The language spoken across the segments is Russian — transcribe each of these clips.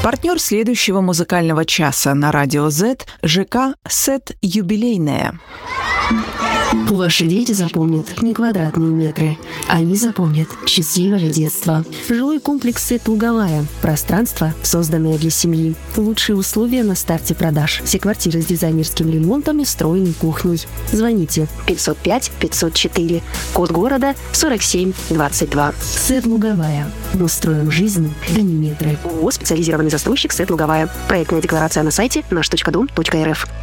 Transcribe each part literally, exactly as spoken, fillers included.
Партнер следующего музыкального часа на Радио Z – ЖК «Сет Юбилейная». Ваши дети запомнят не квадратные метры. Они запомнят счастливое детство. Жилой комплекс «Сет Луговая». Пространство, созданное для семьи. Лучшие условия на старте продаж. Все квартиры с дизайнерским ремонтом и встроенной кухней. Звоните пятьсот пять пятьсот четыре. Код города сорок семь двадцать два. «Сет Луговая». Мы строим жизнь, а не метры. ООО «Специализированный застройщик «Сет Луговая». Проектная декларация на сайте наш точка дом точка эр эф.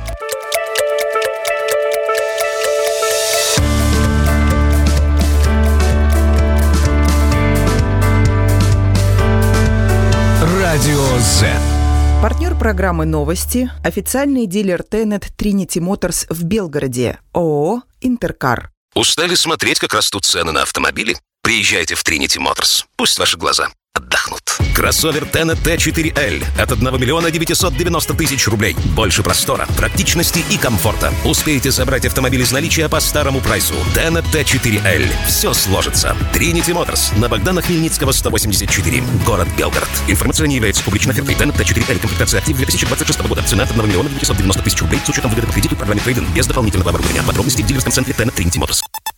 Радио Z. Партнер программы «Новости» – официальный дилер Тенет Trinity Motors в Белгороде, ООО «Интеркар». Устали смотреть, как растут цены на автомобили? Приезжайте в Trinity Motors. Пусть ваши глаза отдохнут. Кроссовер Тенет Т четыре Л от одного миллиона девятисот девяносто тысяч рублей. Больше простора, практичности и комфорта. Успеете забрать автомобиль из наличия по старому прайсу. Тенет Т четыре Л. Все сложится. Trinity Motors на Богдана Хмельницкого сто восемьдесят четыре. Город Белгород. Информация не является публичной офертой. Тенет Т четыре Л. Комплектация актив две тысячи двадцать шестого года. Цена от одного миллиона девятисот девяносто тысяч рублей с учетом выгоды по кредиту и программе трейд-ин. Без дополнительного оборудования. Подробности в дилерском центре Тенет Trinity Motors.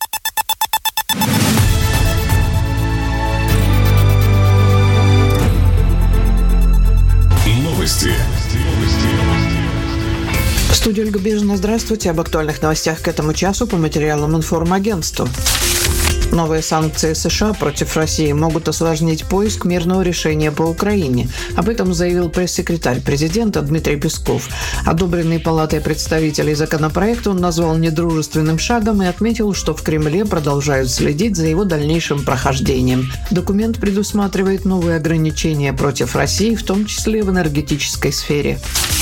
Новости. В студии Ольга Бежина. Здравствуйте. Об актуальных новостях к этому часу по материалам информагентства. Новые санкции США против России могут осложнить поиск мирного решения по Украине. Об этом заявил пресс-секретарь президента Дмитрий Песков. Одобренный Палатой представителей законопроект он назвал недружественным шагом и отметил, что в Кремле продолжают следить за его дальнейшим прохождением. Документ предусматривает новые ограничения против России, в том числе в энергетической сфере.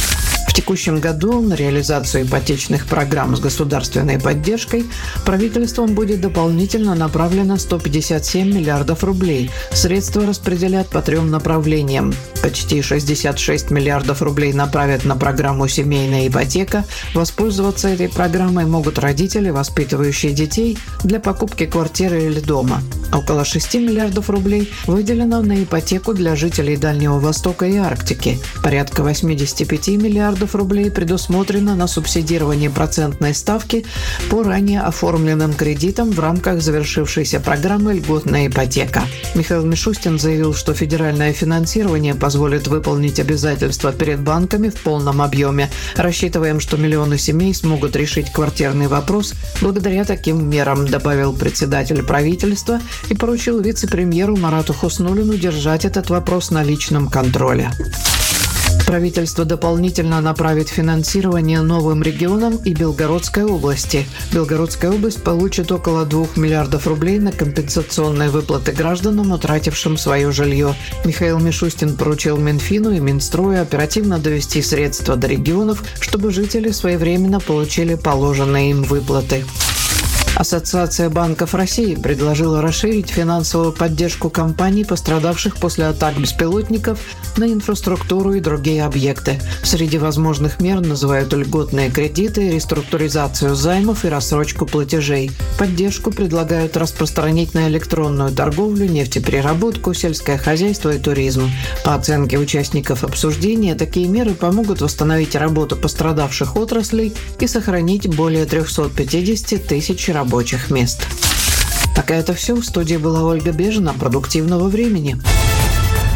В текущем году на реализацию ипотечных программ с государственной поддержкой правительством будет дополнительно направлено сто пятьдесят семь миллиардов рублей. Средства распределят по трем направлениям. Почти шестьдесят шесть миллиардов рублей направят на программу «Семейная ипотека». Воспользоваться этой программой могут родители, воспитывающие детей, для покупки квартиры или дома. Около шести миллиардов рублей выделено на ипотеку для жителей Дальнего Востока и Арктики. Порядка восемьдесят пять миллиардов рублей предусмотрено на субсидирование процентной ставки по ранее оформленным кредитам в рамках завершившейся программы «Льготная ипотека». Михаил Мишустин заявил, что федеральное финансирование позволит выполнить обязательства перед банками в полном объеме. Рассчитываем, что миллионы семей смогут решить квартирный вопрос благодаря таким мерам, добавил председатель правительства и поручил вице-премьеру Марату Хуснуллину держать этот вопрос на личном контроле. Правительство дополнительно направит финансирование новым регионам и Белгородской области. Белгородская область получит около двух миллиардов рублей на компенсационные выплаты гражданам, утратившим свое жилье. Михаил Мишустин поручил Минфину и Минстрою оперативно довести средства до регионов, чтобы жители своевременно получили положенные им выплаты. Ассоциация банков России предложила расширить финансовую поддержку компаний, пострадавших после атак беспилотников на инфраструктуру и другие объекты. Среди возможных мер называют льготные кредиты, реструктуризацию займов и рассрочку платежей. Поддержку предлагают распространить на электронную торговлю, нефтепереработку, сельское хозяйство и туризм. По оценке участников обсуждения, такие меры помогут восстановить работу пострадавших отраслей и сохранить более триста пятьдесят тысяч рабочих мест. Пока это все. В студии была Ольга Бежина. Продуктивного времени.